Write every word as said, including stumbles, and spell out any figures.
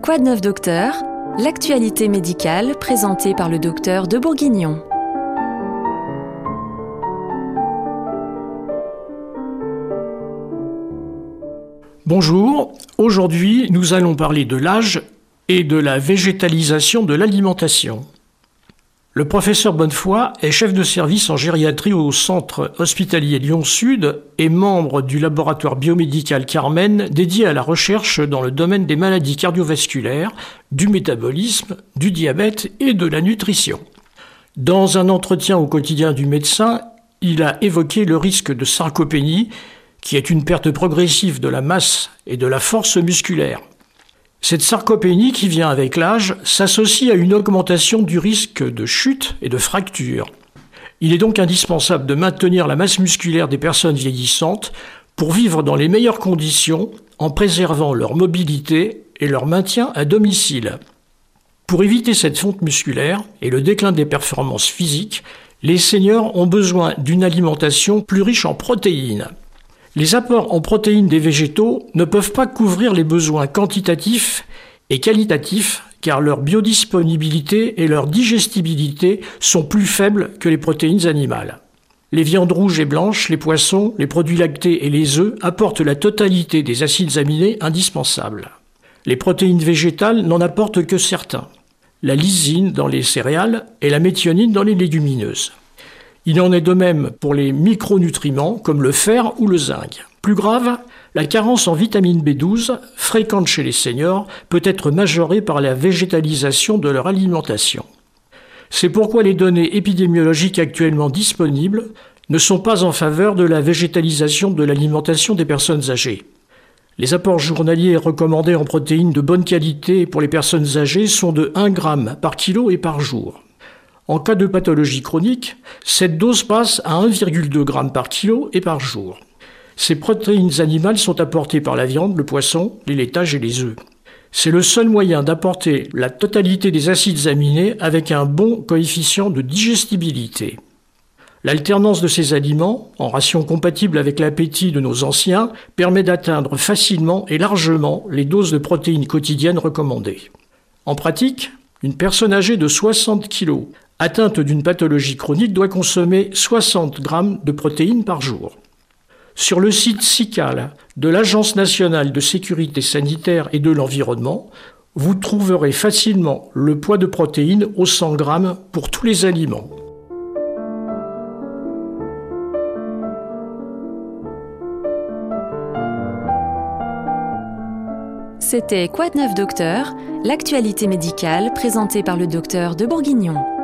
Quoi de neuf docteur? L'actualité médicale présentée par le docteur de Bourguignon. Bonjour, aujourd'hui nous allons parler de l'âge et de la végétalisation de l'alimentation. Le professeur Bonnefoy est chef de service en gériatrie au centre hospitalier Lyon-Sud et membre du laboratoire biomédical Carmen dédié à la recherche dans le domaine des maladies cardiovasculaires, du métabolisme, du diabète et de la nutrition. Dans un entretien au quotidien du médecin, il a évoqué le risque de sarcopénie, qui est une perte progressive de la masse et de la force musculaire. Cette sarcopénie qui vient avec l'âge s'associe à une augmentation du risque de chute et de fracture. Il est donc indispensable de maintenir la masse musculaire des personnes vieillissantes pour vivre dans les meilleures conditions en préservant leur mobilité et leur maintien à domicile. Pour éviter cette fonte musculaire et le déclin des performances physiques, les seniors ont besoin d'une alimentation plus riche en protéines. Les apports en protéines des végétaux ne peuvent pas couvrir les besoins quantitatifs et qualitatifs car leur biodisponibilité et leur digestibilité sont plus faibles que les protéines animales. Les viandes rouges et blanches, les poissons, les produits lactés et les œufs apportent la totalité des acides aminés indispensables. Les protéines végétales n'en apportent que certains. La lysine dans les céréales et la méthionine dans les légumineuses. Il en est de même pour les micronutriments comme le fer ou le zinc. Plus grave, la carence en vitamine B douze, fréquente chez les seniors, peut être majorée par la végétalisation de leur alimentation. C'est pourquoi les données épidémiologiques actuellement disponibles ne sont pas en faveur de la végétalisation de l'alimentation des personnes âgées. Les apports journaliers recommandés en protéines de bonne qualité pour les personnes âgées sont de un gramme par kilo et par jour. En cas de pathologie chronique, cette dose passe à un virgule deux grammes par kilo et par jour. Ces protéines animales sont apportées par la viande, le poisson, les laitages et les œufs. C'est le seul moyen d'apporter la totalité des acides aminés avec un bon coefficient de digestibilité. L'alternance de ces aliments, en ration compatible avec l'appétit de nos anciens, permet d'atteindre facilement et largement les doses de protéines quotidiennes recommandées. En pratique, une personne âgée de soixante kilos atteinte d'une pathologie chronique doit consommer soixante grammes de protéines par jour. Sur le site SICAL de l'Agence nationale de sécurité sanitaire et de l'environnement, vous trouverez facilement le poids de protéines au cent grammes pour tous les aliments. C'était Quoi de neuf docteur? L'actualité médicale présentée par le docteur de Bourguignon.